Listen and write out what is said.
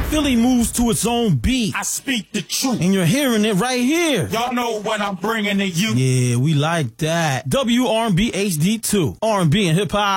Philly moves to its own beat. I speak the truth. And you're hearing it right here. Y'all know what I'm bringing to you. Yeah, we like that. WRB HD2. R&B and hip hop.